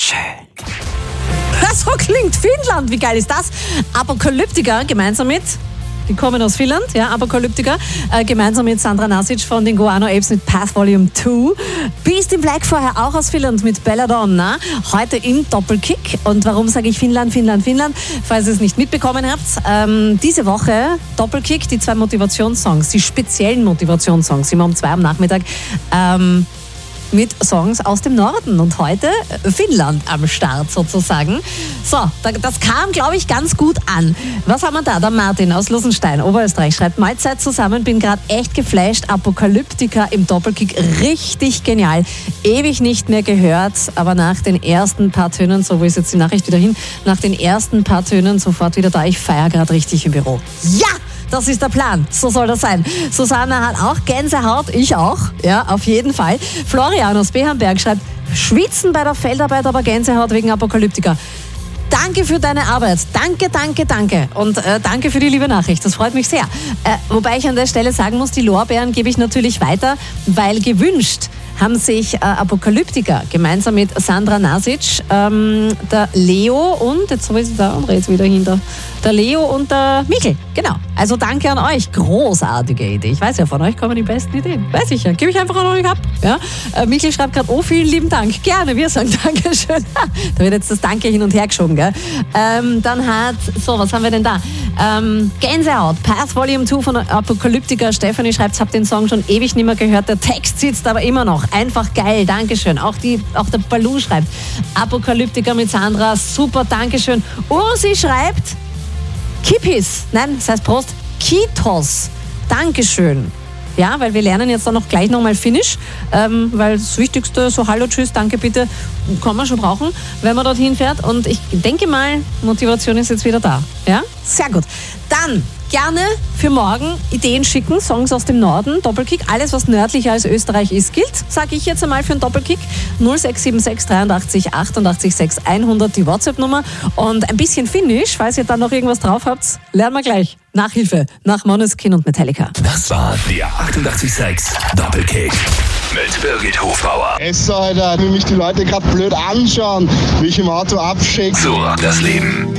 schön. So klingt Finnland, wie geil ist das? Apokalyptika gemeinsam mit, die kommen aus Finnland, ja, Apokalyptika, gemeinsam mit Sandra Nasic von den Guano Apes mit Path Volume 2. Beast in Black vorher auch aus Finnland mit Belladonna, heute im Doppelkick. Und warum sage ich Finnland, falls ihr es nicht mitbekommen habt, diese Woche Doppelkick, die 2 Motivationssongs, die speziellen Motivationssongs, immer um 2 am Nachmittag, mit Songs aus dem Norden und heute Finnland am Start sozusagen. So, das kam, glaube ich, ganz gut an. Was haben wir da? Der Martin aus Lusenstein, Oberösterreich, schreibt: Mahlzeit zusammen, bin gerade echt geflasht. Apokalyptika im Doppelkick, richtig genial. Ewig nicht mehr gehört, aber nach den ersten paar Tönen, so wo ist jetzt die Nachricht wieder hin, nach den ersten paar Tönen sofort wieder da. Ich feiere gerade richtig im Büro. Ja! Das ist der Plan, so soll das sein. Susanne hat auch Gänsehaut, ich auch, ja, auf jeden Fall. Florian aus Behamberg schreibt: Schwitzen bei der Feldarbeit, aber Gänsehaut wegen Apokalyptika. Danke für deine Arbeit, danke und danke für die liebe Nachricht, das freut mich sehr. Wobei ich an der Stelle sagen muss, die Lorbeeren gebe ich natürlich weiter, weil gewünscht haben sich Apokalyptika gemeinsam mit Sandra Nasic, der Leo und, jetzt habe ich es da und rede wieder hinter, der Leo und der Michel, genau. Also danke an euch, großartige Idee. Ich weiß ja, von euch kommen die besten Ideen, weiß ich ja, gebe ich einfach an euch ab. Ja? Michel schreibt gerade: Oh, vielen lieben Dank, gerne, wir sagen Dankeschön. Da wird jetzt das Danke hin und her geschoben, gell? Dann hat, so, was haben wir denn da? Gänsehaut, Path Volume 2 von Apokalyptika. Stephanie schreibt: Hab den Song schon ewig nicht mehr gehört, der Text sitzt aber immer noch. Einfach geil, Dankeschön. Auch der Balu schreibt: Apokalyptika mit Sandra, super, Dankeschön. Ursi schreibt: Kipis, nein, das heißt Prost, Kitos, Dankeschön. Ja, weil wir lernen jetzt dann noch gleich nochmal Finnisch, weil das Wichtigste, so Hallo, Tschüss, Danke, bitte, kann man schon brauchen, wenn man dorthin fährt. Und ich denke mal, Motivation ist jetzt wieder da. Ja, sehr gut. Dann gerne für morgen Ideen schicken, Songs aus dem Norden, Doppelkick, alles was nördlicher als Österreich ist, gilt, sage ich jetzt einmal für einen Doppelkick. 0676 83 88 6 100 die WhatsApp-Nummer und ein bisschen Finnisch, falls ihr dann noch irgendwas drauf habt, lernen wir gleich. Nachhilfe nach Måneskin und Metallica. Das war der 88,6 Doppelkick mit Birgit Hofbauer. Alter, wie mich die Leute gerade blöd anschauen, wie ich im Auto abschicke. So rockt das Leben.